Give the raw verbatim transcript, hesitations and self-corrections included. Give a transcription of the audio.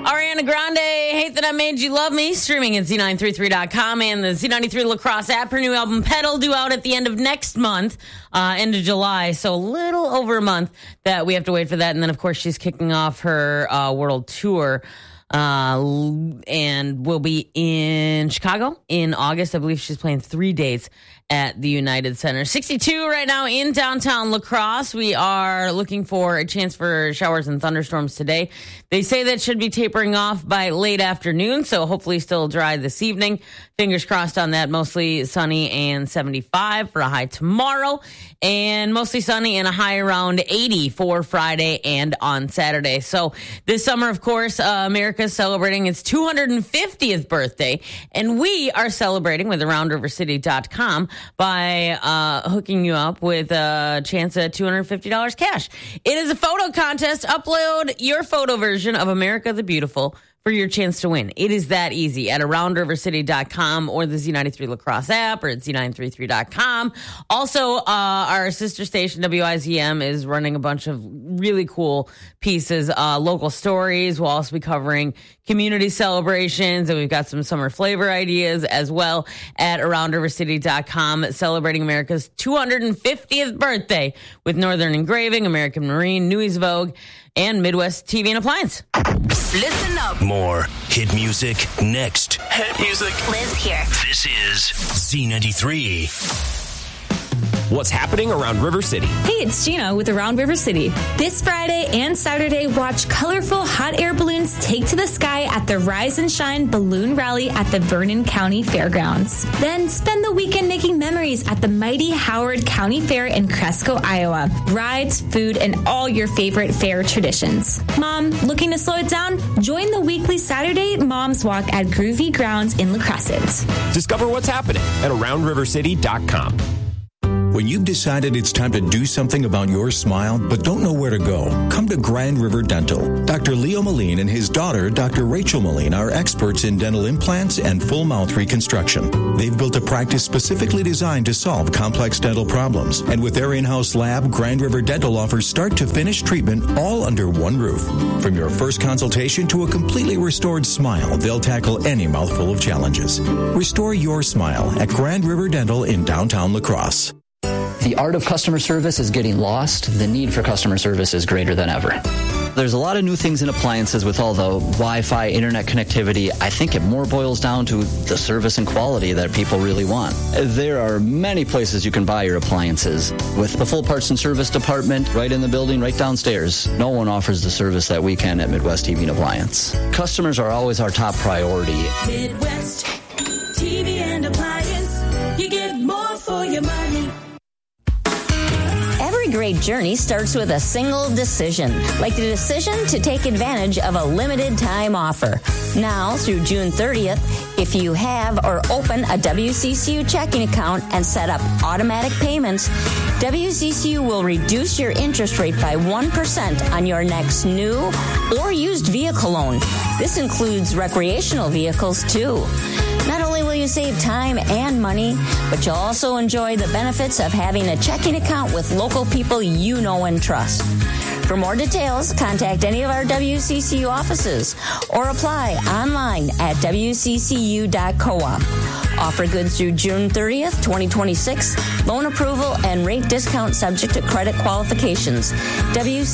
Ariana Grande, Hate That I Made You Love Me, streaming at Z nine thirty-three dot com and the Z ninety-three Lacrosse app. Her new album, Pedal, due out at the end of next month, uh, end of July. So a little over a month that we have to wait for that. And then, of course, she's kicking off her uh, world tour. Uh, and will be in Chicago in August. I believe she's playing three dates at the United Center. sixty-two right now in downtown La Crosse. We are looking for a chance for showers and thunderstorms today. They say that should be tapering off by late afternoon, so hopefully still dry this evening. Fingers crossed on that. Mostly sunny and seventy-five for a high tomorrow, and mostly sunny and a high around eighty for Friday and on Saturday. So this summer, of course, uh, America is celebrating its two hundred fiftieth birthday, and we are celebrating with around river city dot com by uh, hooking you up with a chance at two hundred fifty dollars cash. It is a photo contest. Upload your photo version of America the Beautiful for your chance to win. It is that easy at around river city dot com or the Z ninety-three Lacrosse app or at Z nine thirty-three dot com. Also, uh, our sister station, W I Z M, is running a bunch of really cool pieces, uh, local stories. We'll also be covering community celebrations, and we've got some summer flavor ideas as well at around river city dot com, celebrating America's two hundred fiftieth birthday with Northern Engraving, American Marine, News Vogue, and Midwest T V and Appliance. Listen up. More hit music next. Hit music lives here. This is Z ninety-three. What's happening around River City? Hey, it's Gina with Around River City. This Friday and Saturday, watch colorful hot air balloons take to the sky at the Rise and Shine Balloon Rally at the Vernon County Fairgrounds. Then spend the weekend making memories at the mighty Howard County Fair in Cresco, Iowa. Rides, food, and all your favorite fair traditions. Mom, looking to slow it down? Join the weekly Saturday Mom's Walk at Groovy Grounds in La Crescent. Discover what's happening at around river city dot com. When you've decided it's time to do something about your smile but don't know where to go, come to Grand River Dental. Doctor Leo Moline and his daughter, Doctor Rachel Moline, are experts in dental implants and full mouth reconstruction. They've built a practice specifically designed to solve complex dental problems. And with their in-house lab, Grand River Dental offers start-to-finish treatment all under one roof. From your first consultation to a completely restored smile, they'll tackle any mouthful of challenges. Restore your smile at Grand River Dental in downtown La Crosse. The art of customer service is getting lost. The need for customer service is greater than ever. There's a lot of new things in appliances with all the Wi-Fi, internet connectivity. I think it more boils down to the service and quality that people really want. There are many places you can buy your appliances. With the full parts and service department right in the building, right downstairs, no one offers the service that we can at Midwest T V and Appliance. Customers are always our top priority. Midwest T V and Appliance, you get more for your money. Every great journey starts with a single decision, like the decision to take advantage of a limited time offer. Now, through June thirtieth, if you have or open a W C C U checking account and set up automatic payments, W C C U will reduce your interest rate by one percent on your next new or used vehicle loan. This includes recreational vehicles, too. Not only will you save time and money, but you'll also enjoy the benefits of having a checking account with local people you know and trust. For more details, contact any of our W C C U offices or apply online at w c c u dot coop. Offer good through June thirtieth, twenty twenty-six. Loan approval and rate discount subject to credit qualifications. W C